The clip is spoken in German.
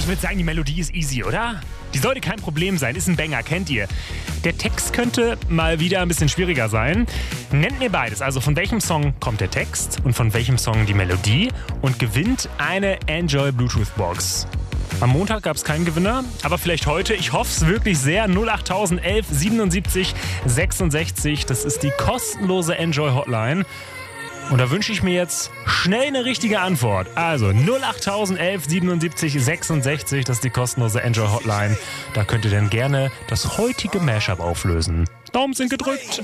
Ich würde sagen, die Melodie ist easy, oder? Die sollte kein Problem sein, ist ein Banger, kennt ihr. Der Text könnte mal wieder ein bisschen schwieriger sein. Nennt mir beides, also von welchem Song kommt der Text und von welchem Song die Melodie und gewinnt eine Enjoy Bluetooth Box. Am Montag gab es keinen Gewinner, aber vielleicht heute. Ich hoffe es wirklich sehr. 08011 77 66. Das ist die kostenlose Enjoy Hotline. Und da wünsche ich mir jetzt schnell eine richtige Antwort. Also 08011 77 66. Das ist die kostenlose Enjoy Hotline. Da könnt ihr dann gerne das heutige Mashup auflösen. Daumen sind gedrückt.